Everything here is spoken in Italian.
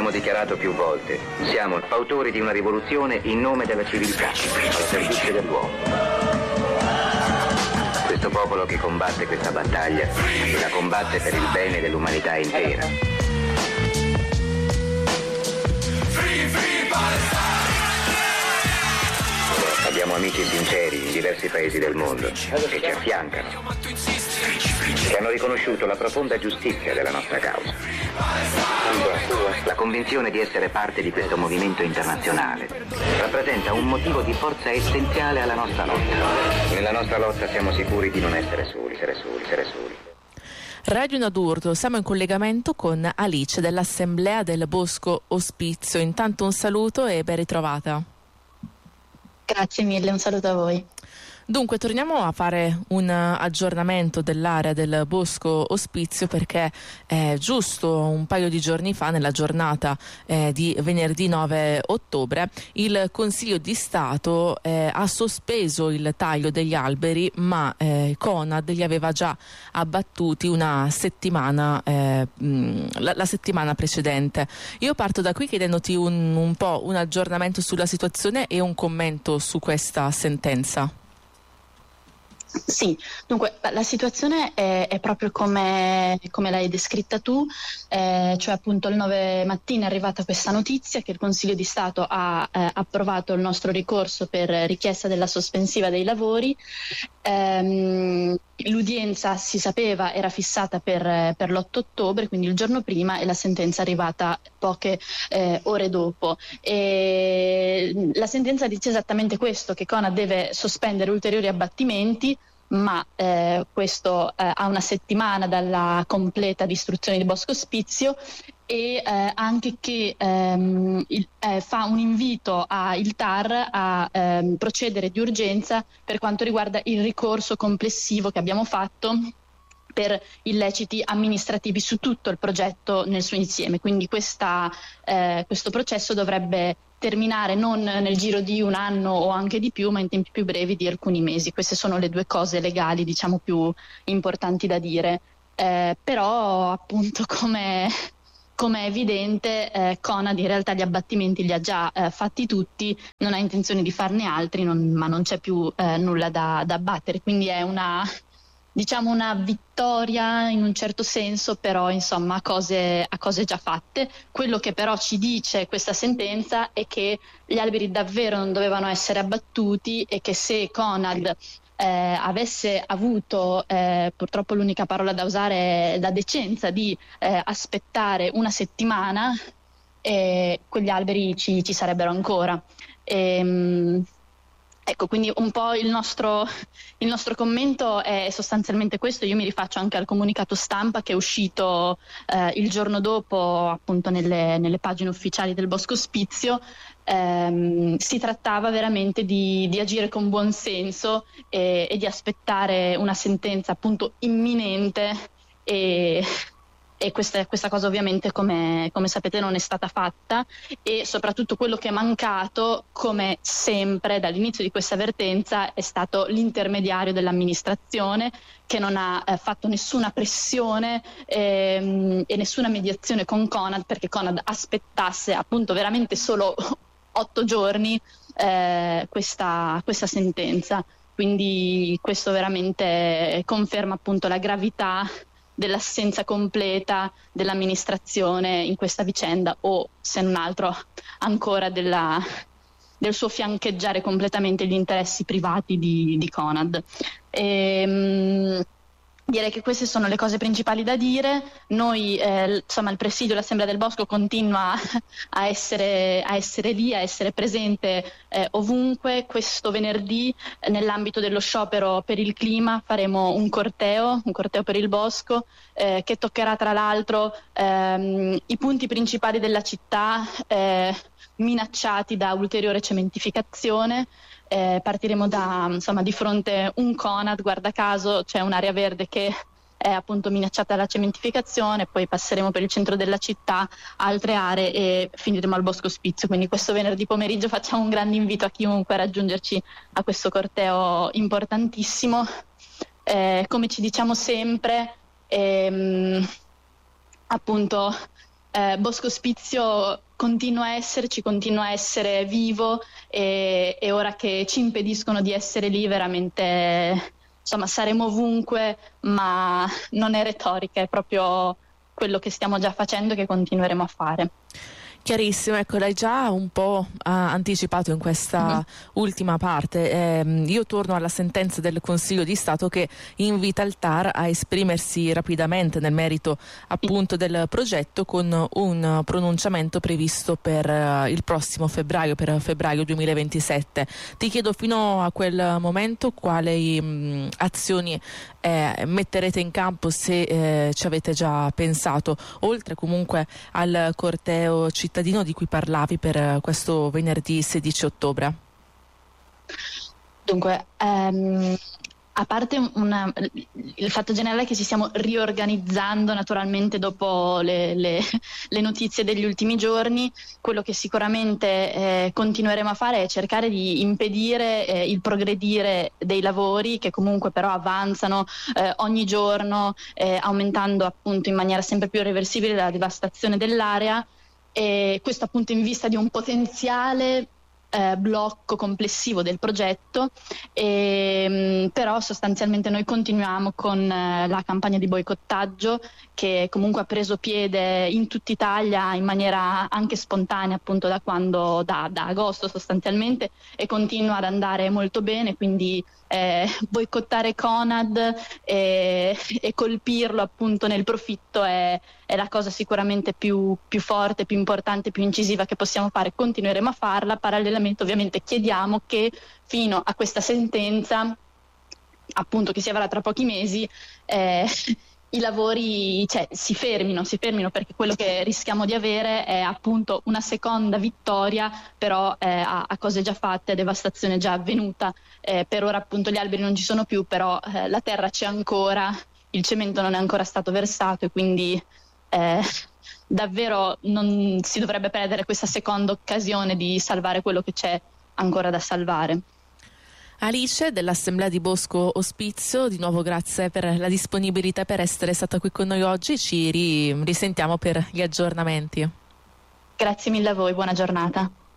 Abbiamo dichiarato più volte, siamo autori di una rivoluzione in nome della civiltà, al servizio dell'uomo. Questo popolo che combatte questa battaglia, la combatte per il bene dell'umanità intera. Abbiamo amici sinceri in diversi paesi del mondo che ci affiancano, che hanno riconosciuto la profonda giustizia della nostra causa. La convinzione di essere parte di questo movimento internazionale rappresenta un motivo di forza essenziale alla nostra lotta. Nella nostra lotta siamo sicuri di non essere soli. Radio Nadurto, siamo in collegamento con Alice dell'Assemblea del Bosco Ospizio. Intanto un saluto e ben ritrovata. Grazie mille, un saluto a voi. Dunque, torniamo a fare un aggiornamento dell'area del Bosco Ospizio perché giusto un paio di giorni fa, nella giornata di venerdì 9 ottobre, il Consiglio di Stato ha sospeso il taglio degli alberi, ma Conad li aveva già abbattuti una settimana, la settimana precedente. Io parto da qui chiedendoti un po' un aggiornamento sulla situazione e un commento su questa sentenza. Sì, dunque la situazione è proprio come l'hai descritta tu, cioè appunto il 9 mattina è arrivata questa notizia che il Consiglio di Stato ha approvato il nostro ricorso per richiesta della sospensiva dei lavori. L'udienza, si sapeva, era fissata per l'8 ottobre, quindi il giorno prima, e la sentenza è arrivata poche ore dopo. E la sentenza dice esattamente questo, che Conad deve sospendere ulteriori abbattimenti, ma questo a una settimana dalla completa distruzione di Bosco Ospizio, e anche che fa un invito al TAR a procedere di urgenza per quanto riguarda il ricorso complessivo che abbiamo fatto per illeciti amministrativi su tutto il progetto nel suo insieme. Quindi questo processo dovrebbe terminare non nel giro di un anno o anche di più, ma in tempi più brevi di alcuni mesi. Queste sono le due cose legali, diciamo, più importanti da dire. Però appunto come è evidente, Conad in realtà gli abbattimenti li ha già fatti tutti, non ha intenzione di farne altri, ma non c'è più nulla da abbattere, quindi è una vittoria in un certo senso, però insomma a cose già fatte. Quello che però ci dice questa sentenza è che gli alberi davvero non dovevano essere abbattuti e che se Conad avesse avuto, purtroppo l'unica parola da usare è la decenza di aspettare una settimana, quegli alberi ci sarebbero ancora. Ecco, quindi un po' il nostro commento è sostanzialmente questo. Io mi rifaccio anche al comunicato stampa che è uscito il giorno dopo, appunto nelle pagine ufficiali del Bosco Ospizio. Si trattava veramente di agire con buon senso e di aspettare una sentenza appunto imminente, e questa cosa ovviamente come sapete non è stata fatta, e soprattutto quello che è mancato, come sempre dall'inizio di questa vertenza, è stato l'intermediario dell'amministrazione, che non ha fatto nessuna pressione e nessuna mediazione con Conad, perché Conad aspettasse appunto veramente solo 8 giorni questa sentenza. Quindi questo veramente conferma appunto la gravità dell'assenza completa dell'amministrazione in questa vicenda, o se non altro ancora del suo fiancheggiare completamente gli interessi privati di Conad. Direi che queste sono le cose principali da dire. Noi, insomma, il presidio dell'Assemblea del Bosco continua a essere lì, a essere presente ovunque. Questo venerdì, nell'ambito dello sciopero per il clima, faremo un corteo per il bosco, che toccherà tra l'altro i punti principali della città minacciati da ulteriore cementificazione. Partiremo di fronte un Conad, guarda caso c'è un'area verde che è appunto minacciata dalla cementificazione, poi passeremo per il centro della città, altre aree, e finiremo al Bosco Ospizio. Quindi questo venerdì pomeriggio facciamo un grande invito a chiunque a raggiungerci a questo corteo importantissimo. Come ci diciamo sempre, appunto Bosco Ospizio continua a esserci, continua a essere vivo e ora che ci impediscono di essere lì veramente, insomma, saremo ovunque, ma non è retorica, è proprio quello che stiamo già facendo e che continueremo a fare. Chiarissimo, ecco, l'hai già un po' anticipato in questa ultima parte. Io torno alla sentenza del Consiglio di Stato che invita il TAR a esprimersi rapidamente nel merito appunto del progetto, con un pronunciamento previsto per il prossimo febbraio, per febbraio 2027. Ti chiedo, fino a quel momento quali azioni metterete in campo, se ci avete già pensato, oltre comunque al corteo cittadino di cui parlavi per questo venerdì 16 ottobre? Dunque, a parte il fatto generale che ci stiamo riorganizzando naturalmente dopo le notizie degli ultimi giorni, quello che sicuramente continueremo a fare è cercare di impedire il progredire dei lavori, che comunque però avanzano ogni giorno, aumentando appunto in maniera sempre più irreversibile la devastazione dell'area, e questo appunto in vista di un potenziale blocco complessivo del progetto, però sostanzialmente noi continuiamo con la campagna di boicottaggio, che comunque ha preso piede in tutta Italia in maniera anche spontanea appunto da agosto sostanzialmente, e continua ad andare molto bene, quindi boicottare Conad e colpirlo appunto nel profitto è la cosa sicuramente più forte, più importante, più incisiva che possiamo fare. Continueremo a farla. Parallelamente ovviamente chiediamo che fino a questa sentenza, appunto, che si avrà tra pochi mesi, i lavori si fermino, perché quello che rischiamo di avere è appunto una seconda vittoria, però a cose già fatte, a devastazione già avvenuta. Per ora appunto gli alberi non ci sono più, però la terra c'è ancora, il cemento non è ancora stato versato, e quindi davvero non si dovrebbe perdere questa seconda occasione di salvare quello che c'è ancora da salvare. Alice dell'Assemblea di Bosco Ospizio, di nuovo grazie per la disponibilità, per essere stata qui con noi oggi. Ci risentiamo per gli aggiornamenti. Grazie mille a voi, buona giornata.